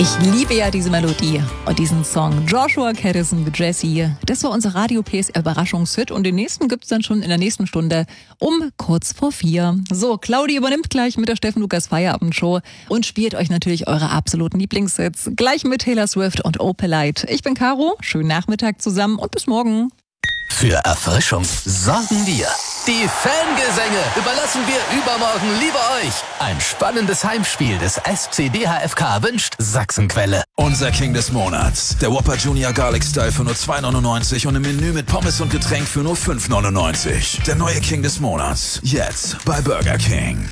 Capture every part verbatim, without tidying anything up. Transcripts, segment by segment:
Ich liebe ja diese Melodie und diesen Song. Joshua Caddison mit Jessie. Das war unser Radio P S R Überraschungshit und den nächsten gibt's dann schon in der nächsten Stunde um kurz vor vier. So, Claudi übernimmt gleich mit der Steffen Lukas Feierabendshow und spielt euch natürlich eure absoluten Lieblingshits. Gleich mit Taylor Swift und Opelite. Ich bin Caro, schönen Nachmittag zusammen und bis morgen. Für Erfrischung sorgen wir. Die Fangesänge überlassen wir übermorgen lieber euch. Ein spannendes Heimspiel des S C D H F K wünscht Sachsenquelle. Unser King des Monats. Der Whopper Junior Garlic Style für nur zwei neunundneunzig und im Menü mit Pommes und Getränk für nur fünf neunundneunzig. Der neue King des Monats. Jetzt bei Burger King.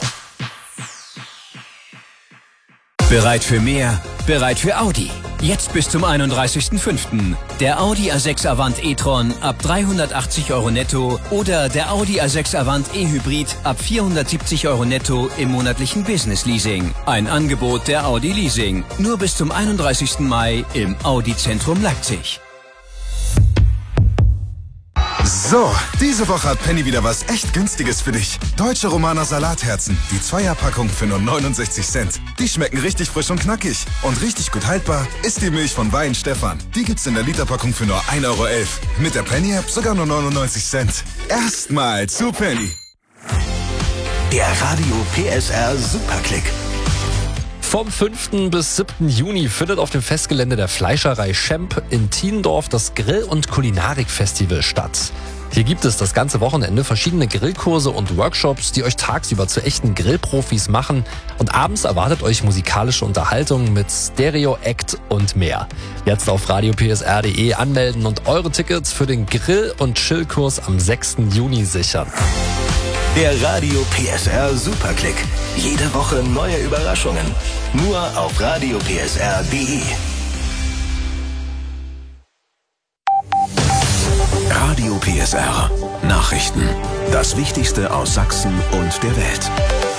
Bereit für mehr? Bereit für Audi. Jetzt bis zum einunddreißigsten fünften Der Audi A sechs Avant e-tron ab dreihundertachtzig Euro netto oder der Audi A sechs Avant e-Hybrid ab vierhundertsiebzig Euro netto im monatlichen Business Leasing. Ein Angebot der Audi Leasing. Nur bis zum einunddreißigsten Mai im Audi Zentrum Leipzig. So, diese Woche hat Penny wieder was echt Günstiges für dich. Deutsche Romaner Salatherzen. Die Zweierpackung für nur neunundsechzig Cent. Die schmecken richtig frisch und knackig. Und richtig gut haltbar ist die Milch von Wein Stefan. Die gibt's in der Literpackung für nur ein Euro elf. Mit der Penny-App sogar nur neunundneunzig Cent. Erstmal zu Penny. Der Radio P S R Superklick. Vom fünften bis siebten Juni findet auf dem Festgelände der Fleischerei Schemp in Thiendorf das Grill- und Kulinarik-Festival statt. Hier gibt es das ganze Wochenende verschiedene Grillkurse und Workshops, die euch tagsüber zu echten Grillprofis machen. Und abends erwartet euch musikalische Unterhaltung mit Stereo-Act und mehr. Jetzt auf radio p s r punkt d e anmelden und eure Tickets für den Grill- und Chillkurs am sechsten Juni sichern. Der Radio P S R Superklick. Jede Woche neue Überraschungen. Nur auf radio p s r punkt d e. Radio P S R. Nachrichten. Das Wichtigste aus Sachsen und der Welt.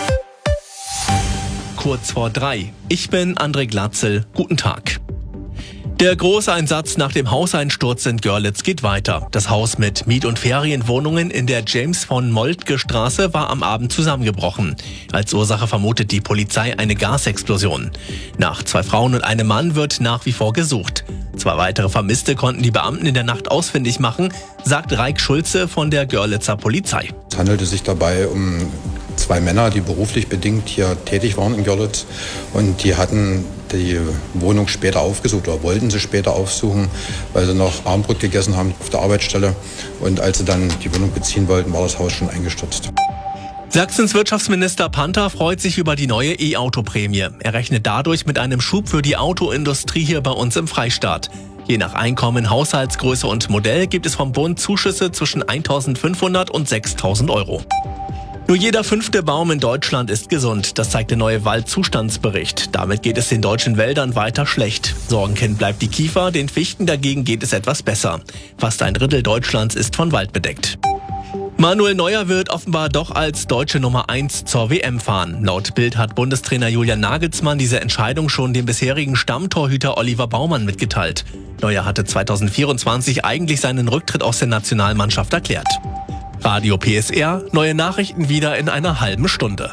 Kurz vor drei. Ich bin André Glatzel. Guten Tag. Der Großeinsatz nach dem Hauseinsturz in Görlitz geht weiter. Das Haus mit Miet- und Ferienwohnungen in der James von Moltke Straße war am Abend zusammengebrochen. Als Ursache vermutet die Polizei eine Gasexplosion. Nach zwei Frauen und einem Mann wird nach wie vor gesucht. Zwei weitere Vermisste konnten die Beamten in der Nacht ausfindig machen, sagt Raik Schulze von der Görlitzer Polizei. Es handelte sich dabei um zwei Männer, die beruflich bedingt hier tätig waren in Görlitz, und die hatten die Wohnung später aufgesucht oder wollten sie später aufsuchen, weil sie noch Abendbrot gegessen haben auf der Arbeitsstelle, und als sie dann die Wohnung beziehen wollten, war das Haus schon eingestürzt. Sachsens Wirtschaftsminister Panther freut sich über die neue E-Auto-Prämie. Er rechnet dadurch mit einem Schub für die Autoindustrie hier bei uns im Freistaat. Je nach Einkommen, Haushaltsgröße und Modell gibt es vom Bund Zuschüsse zwischen eintausendfünfhundert und sechstausend Euro. Nur jeder fünfte Baum in Deutschland ist gesund. Das zeigt der neue Waldzustandsbericht. Damit geht es den deutschen Wäldern weiter schlecht. Sorgenkind bleibt die Kiefer, den Fichten dagegen geht es etwas besser. Fast ein Drittel Deutschlands ist von Wald bedeckt. Manuel Neuer wird offenbar doch als deutsche Nummer eins zur W M fahren. Laut Bild hat Bundestrainer Julian Nagelsmann diese Entscheidung schon dem bisherigen Stammtorhüter Oliver Baumann mitgeteilt. Neuer hatte zweitausendvierundzwanzig eigentlich seinen Rücktritt aus der Nationalmannschaft erklärt. Radio P S R, neue Nachrichten wieder in einer halben Stunde.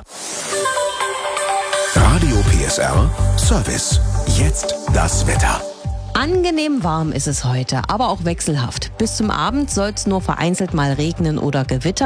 Radio P S R Service. Jetzt das Wetter. Angenehm warm ist es heute, aber auch wechselhaft. Bis zum Abend soll es nur vereinzelt mal regnen oder gewittern.